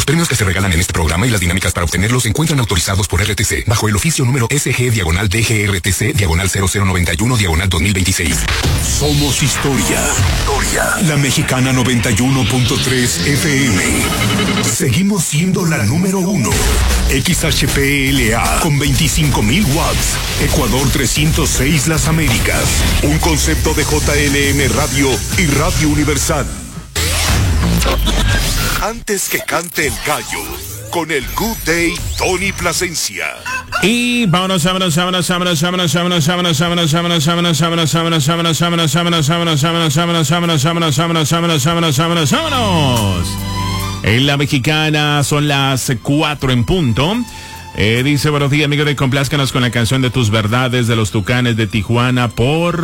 premios que se regalan en este programa y las dinámicas para obtenerlos se encuentran autorizados por RTC bajo el oficio número SG/DGRTC/0091/2026. Somos historia. La Mexicana 91.3 FM. Seguimos siendo la número 1. XHPLA con 25,000 watts. Ecuador 306 Las Américas. Un concepto de JLM Radio y Radio Universal. Antes que cante el gallo, con el Good Day Tony Plasencia. Y vámonos. En la Mexicana son las 4 en punto. Dice, buenos días, amigo, complázcanos con la canción de Tus Verdades de los Tucanes de Tijuana por